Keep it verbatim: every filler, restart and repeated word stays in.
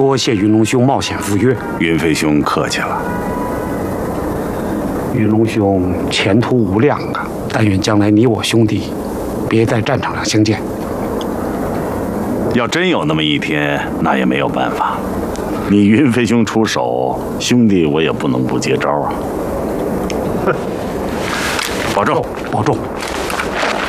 多谢云龙兄冒险赴约。 云飞兄客气了。 云龙兄前途无量啊！但愿将来你我兄弟，别在战场上相见。 要真有那么一天，那也没有办法。你云飞兄出手，兄弟我也不能不接招啊。保重， 保重。